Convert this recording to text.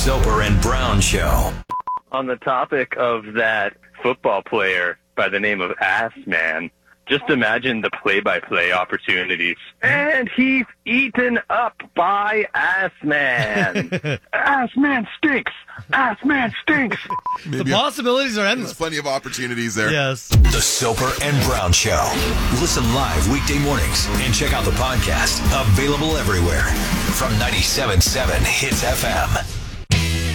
Soper and Brown Show. On the topic of that football player by the name of Ass Man, just imagine the play-by-play opportunities. And he's eaten up by Ass Man. Ass Man stinks. Ass Man stinks. The possibilities are endless. There's plenty of opportunities there. Yes. The Soper and Brown Show. Listen live weekday mornings and check out the podcast. Available everywhere from 97.7 Hits FM.